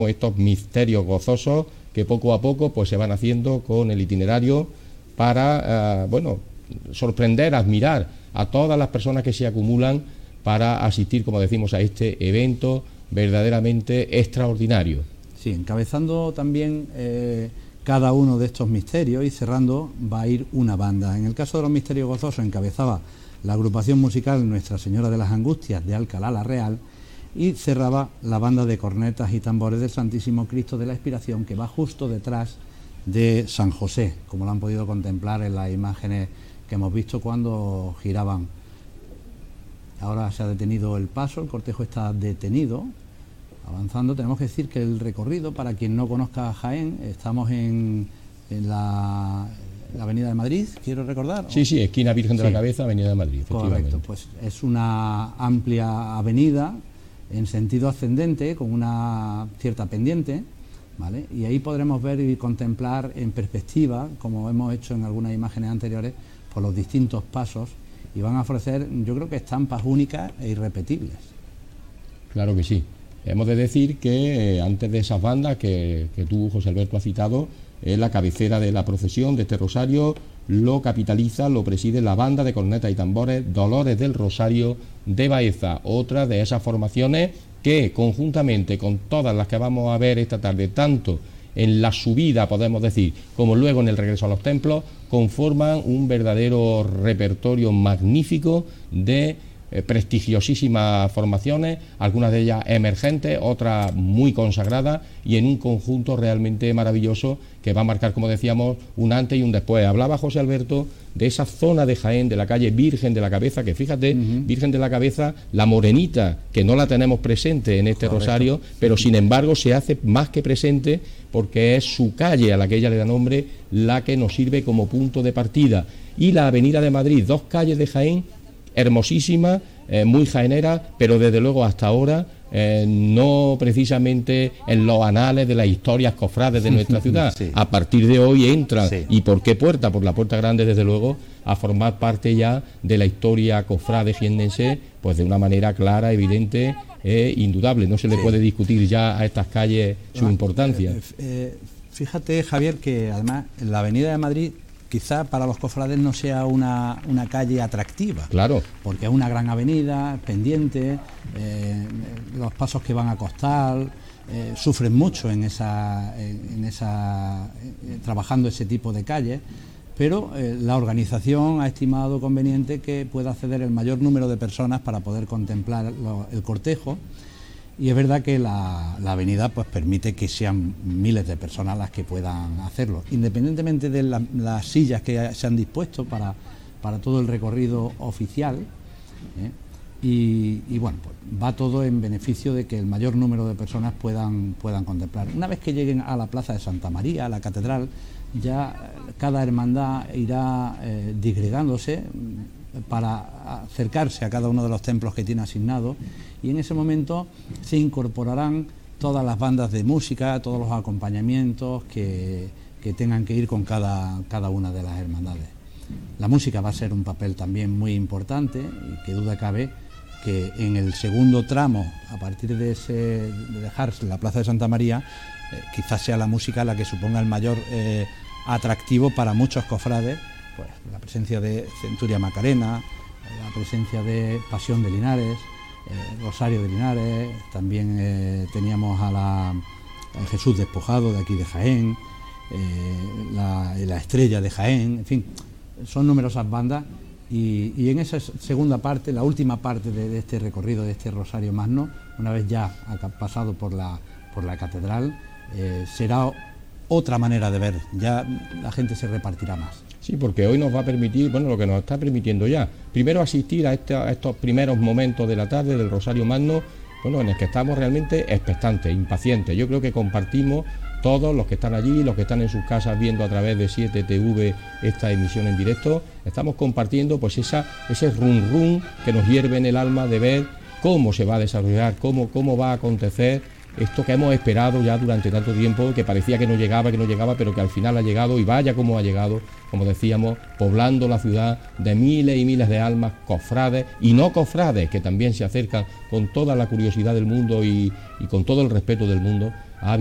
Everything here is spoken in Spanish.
estos misterios gozosos que poco a poco pues se van haciendo con el itinerario para, sorprender, admirar a todas las personas que se acumulan para asistir, como decimos, a este evento verdaderamente extraordinario. Sí, encabezando también cada uno de estos misterios y cerrando va a ir una banda. En el caso de los misterios gozosos encabezaba la agrupación musical Nuestra Señora de las Angustias de Alcalá la Real y cerraba la banda de cornetas y tambores del Santísimo Cristo de la Expiración, que va justo detrás de San José, como lo han podido contemplar en las imágenes que hemos visto cuando giraban. Ahora se ha detenido el paso, el cortejo está detenido. Avanzando, tenemos que decir que el recorrido, para quien no conozca Jaén, estamos en la Avenida de Madrid, quiero recordar. Sí, esquina Virgen de la Cabeza, Avenida de Madrid, efectivamente. Correcto, pues es una amplia avenida en sentido ascendente, con una cierta pendiente, ¿vale? Y ahí podremos ver y contemplar en perspectiva, como hemos hecho en algunas imágenes anteriores, por los distintos pasos, y van a ofrecer, yo creo que estampas únicas e irrepetibles. Claro que sí. Hemos de decir que antes de esas bandas que tú, José Alberto, has citado, la cabecera de la procesión de este rosario lo capitaliza, lo preside la banda de cornetas y tambores Dolores del Rosario de Baeza, otra de esas formaciones que conjuntamente con todas las que vamos a ver esta tarde, tanto en la subida, podemos decir, como luego en el regreso a los templos, conforman un verdadero repertorio magnífico de prestigiosísimas formaciones, algunas de ellas emergentes, otras muy consagradas, y en un conjunto realmente maravilloso que va a marcar, como decíamos, un antes y un después. Hablaba José Alberto de esa zona de Jaén, de la calle Virgen de la Cabeza, que fíjate, Virgen de la Cabeza, la morenita, que no la tenemos presente en este rosario, pero sin embargo se hace más que presente porque es su calle, a la que ella le da nombre, la que nos sirve como punto de partida. Y la Avenida de Madrid, dos calles de Jaén hermosísima, muy jaenera, pero desde luego hasta ahora no precisamente en los anales de las historias cofrades de nuestra ciudad. Sí. A partir de hoy entran, ¿y por qué puerta? Por la Puerta Grande, desde luego, a formar parte ya de la historia cofrade jiennense, pues de una manera clara, evidente e indudable. No se le puede discutir ya a estas calles su importancia. Fíjate, Javier, que además la Avenida de Madrid quizá para los cofrades no sea una calle atractiva. Claro. Porque es una gran avenida, pendiente, los pasos que van a costar, sufren mucho en esa trabajando ese tipo de calles, pero la organización ha estimado conveniente que pueda acceder el mayor número de personas para poder contemplar el cortejo. Y es verdad que la avenida pues permite que sean miles de personas las que puedan hacerlo, independientemente de las sillas que se han dispuesto para todo el recorrido oficial, y bueno, pues va todo en beneficio de que el mayor número de personas puedan contemplar. Una vez que lleguen a la Plaza de Santa María, a la catedral, ya cada hermandad irá disgregándose para acercarse a cada uno de los templos que tiene asignado, y en ese momento se incorporarán todas las bandas de música, todos los acompañamientos que tengan que ir con cada una de las hermandades. La música va a ser un papel también muy importante, y que duda cabe que en el segundo tramo, a partir de dejar la Plaza de Santa María, quizás sea la música la que suponga el mayor atractivo para muchos cofrades. Pues la presencia de Centuria Macarena, la presencia de Pasión de Linares, Rosario de Linares, también teníamos a Jesús Despojado de aquí de Jaén, la Estrella de Jaén, en fin, son numerosas bandas, y en esa segunda parte, la última parte de este recorrido, de este Rosario Magno, una vez ya pasado por la catedral, será otra manera de ver, ya la gente se repartirá más. Sí, porque hoy nos va a permitir, bueno, lo que nos está permitiendo ya, primero asistir a estos primeros momentos de la tarde del Rosario Magno, bueno, en el que estamos realmente expectantes, impacientes. Yo creo que compartimos todos los que están allí, los que están en sus casas viendo a través de 7TV esta emisión en directo, estamos compartiendo pues ese rum rum que nos hierve en el alma de ver cómo se va a desarrollar, cómo va a acontecer esto que hemos esperado ya durante tanto tiempo, que parecía que no llegaba, pero que al final ha llegado, y vaya cómo ha llegado, como decíamos, poblando la ciudad de miles y miles de almas, cofrades y no cofrades, que también se acercan con toda la curiosidad del mundo y con todo el respeto del mundo